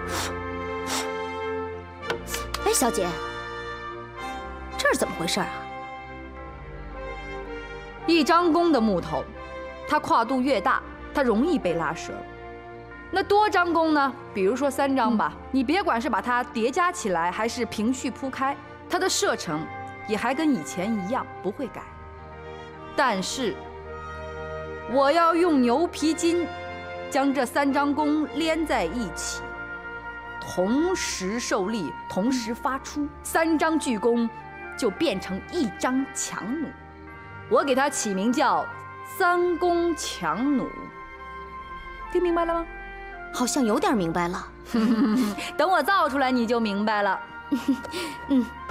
哎，小姐，这是怎么回事啊？ 一张弓的木头，它跨度越大，它容易被拉折。那多张弓呢？比如说3张吧，你别管是把它叠加起来，还是平序铺开，它的射程也还跟以前一样，不会改。但是我要用牛皮筋将这3张弓连在一起，同时受力，同时发出，3张巨弓就变成1张强弩。我给它起名叫3弓强弩，听明白了吗？ 好像有点明白了。 等我造出来你就明白了。 嗯。